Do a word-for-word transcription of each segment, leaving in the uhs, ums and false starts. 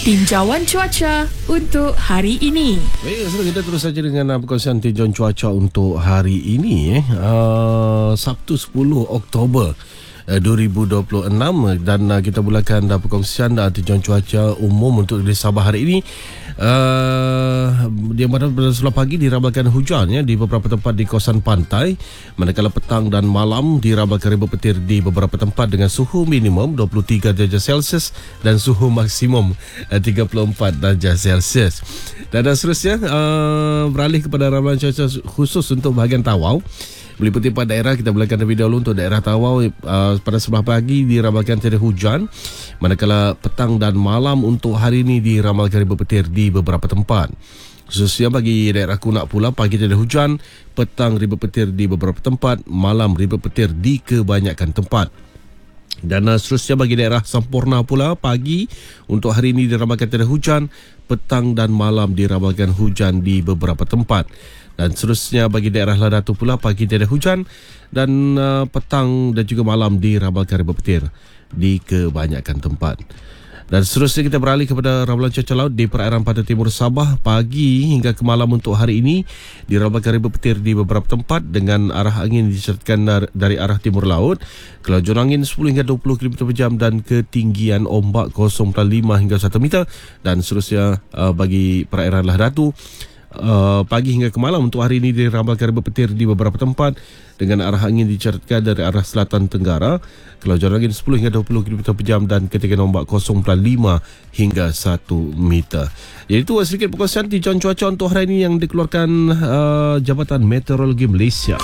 Tinjauan cuaca untuk hari ini. Baik, so kita terus saja dengan uh, perkongsian tinjauan cuaca untuk hari ini eh. uh, Sabtu sepuluh Oktober uh, dua ribu dua puluh enam, dan uh, kita mulakan uh, perkongsian uh, tinjauan cuaca umum untuk di Sabah hari ini. Uh, dia pada sebelah pagi diramalkan hujan ya di beberapa tempat di kawasan pantai, manakala petang dan malam diramalkan ribuan petir di beberapa tempat dengan suhu minimum dua puluh tiga darjah Celsius dan suhu maksimum uh, tiga puluh empat darjah Celsius. Dan, dan seterusnya uh, beralih kepada ramalan cuaca khusus untuk bahagian Tawau. Meliputi empat daerah, kita mulakan terlebih dahulu untuk daerah Tawau. Uh, pada sebelah pagi diramalkan tiada hujan, manakala petang dan malam untuk hari ini diramalkan ribuan petir di beberapa tempat. Khususnya bagi daerah Kunak pula, pagi tiada hujan, petang ribuan petir di beberapa tempat, malam ribuan petir di kebanyakan tempat. Dan uh, seterusnya bagi daerah Sampurna pula, pagi untuk hari ini diramalkan tiada hujan, petang dan malam diramalkan hujan di beberapa tempat. Dan seterusnya bagi daerah Ladatu pula, pagi tiada hujan dan uh, petang dan juga malam diramalkan ribuan petir di kebanyakan tempat. Dan seterusnya kita beralih kepada ramalan cuaca laut di perairan pantai timur Sabah. Pagi hingga ke malam untuk hari ini diramalkan ribuan petir di beberapa tempat dengan arah angin disertakan dari arah timur laut, kelajuan angin sepuluh hingga dua puluh kilometer per jam dan ketinggian ombak kosong perpuluhan lima hingga satu meter. Dan seterusnya uh, bagi perairan Ladatu, Uh, pagi hingga ke malam untuk hari ini diramalkan ribuan petir di beberapa tempat dengan arah angin dicatatkan dari arah selatan tenggara, kelajuan angin sepuluh hingga dua puluh kilometer per jam dan ketinggian ombak kosong perpuluhan lima hingga satu meter. Jadi itu sedikit perkongsian tinjauan cuaca untuk hari ini yang dikeluarkan uh, Jabatan Meteorologi Malaysia.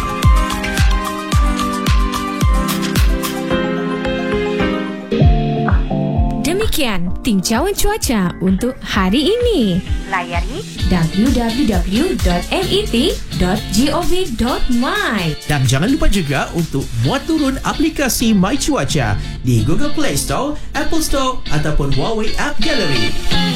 Demikian tinjauan cuaca untuk hari ini. Layari w w w dot met dot gov dot my. Dan jangan lupa juga untuk muat turun aplikasi My Cuaca di Google Play Store, Apple Store ataupun Huawei App Gallery.